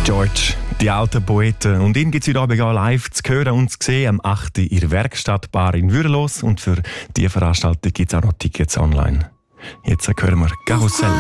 George, die alten Poeten. Und ihn gibt es heute Abend auch live zu hören und zu sehen am 8. in der Werkstattbar in Würelos. Und für diese Veranstaltung gibt es auch noch Tickets online. Jetzt hören wir Karussell.